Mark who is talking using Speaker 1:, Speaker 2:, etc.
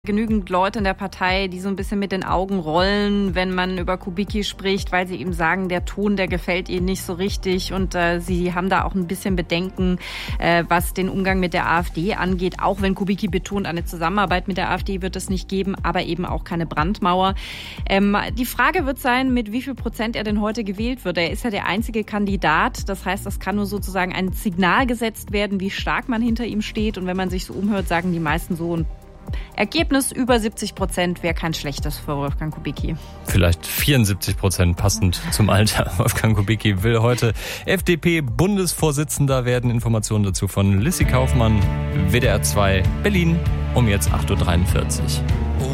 Speaker 1: Genügend Leute in der Partei, die so ein bisschen mit den Augen rollen, wenn man über Kubicki spricht, weil sie ihm sagen, der Ton, der gefällt ihnen nicht so richtig. Und sie haben da auch ein bisschen Bedenken, was den Umgang mit der AfD angeht. Auch wenn Kubicki betont, eine Zusammenarbeit mit der AfD wird es nicht geben, aber eben auch keine Brandmauer. Die Frage wird sein, mit wie viel Prozent er denn heute gewählt wird. Er ist ja der einzige Kandidat. Das heißt, das kann nur sozusagen ein Signal gesetzt werden, wie stark man hinter ihm steht. Und wenn man sich so umhört, sagen die meisten so ein Ergebnis über 70% wäre kein schlechtes für Wolfgang Kubicki.
Speaker 2: Vielleicht 74%, passend zum Alter. Wolfgang Kubicki will heute FDP-Bundesvorsitzender werden. Informationen dazu von Lissy Kaufmann, WDR 2, Berlin, um jetzt 8.43 Uhr.